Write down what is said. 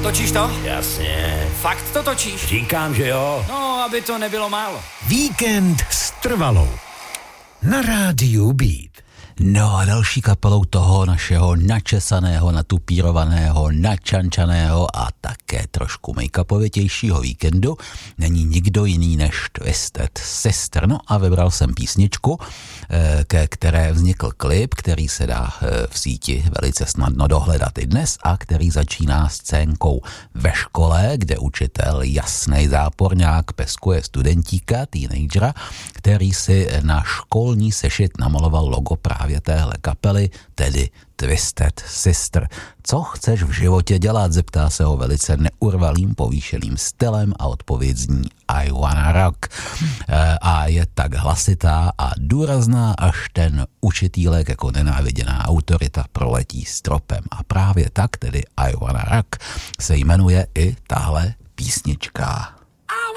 Točíš to? Jasně. Fakt to točíš? Říkám, že jo. No, aby to nebylo málo. Víkend s Trvalou. Na rádiu Beat. No a další kapelou toho našeho načesaného, natupírovaného, načančaného a také trošku make-upovětějšího víkendu není nikdo jiný než Twisted Sister. No a vybral jsem písničku, ke které vznikl klip, který se dá v síti velice snadno dohledat i dnes a který začíná scénkou ve škole, kde učitel, jasnej záporňák, peskuje studentíka, teenagera, který si na školní sešit namaloval logo právě téhle kapely, tedy Twisted Sister. Co chceš v životě dělat, zeptá se ho velice neurvalým povýšeným stylem a odpověď zní I wanna rock. A je tak hlasitá a důrazná, až ten učitýlek jako nenáviděná autorita proletí stropem. A právě tak, tedy I wanna rock, se jmenuje i tahle písnička.